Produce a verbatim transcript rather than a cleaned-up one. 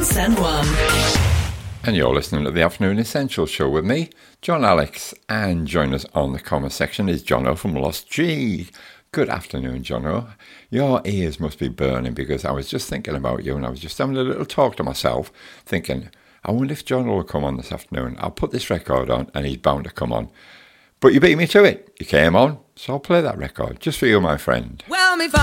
San Juan. And you're listening to the Afternoon Essentials Show with me, John Alex, and join us on the comment section is Jono from Lost G. Good afternoon, Jono. Your ears must be burning because I was just thinking about you and I was just having a little talk to myself, thinking, I wonder if Jono will come on this afternoon. I'll put this record on and he's bound to come on. But you beat me to it. You came on, so I'll play that record just for you, my friend. Well, me